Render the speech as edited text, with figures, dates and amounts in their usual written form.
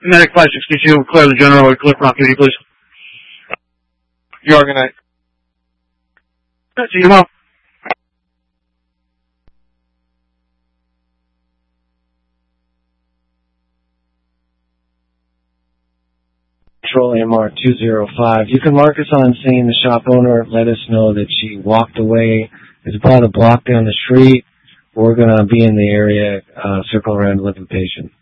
Medic 562, clear the general or clear for activity, please. You are, good night. See you tomorrow. Control MR205. You can mark us on scene. The shop owner let us know that she walked away. It's about a block down the street. We're going to be in the area, circle around with the patient.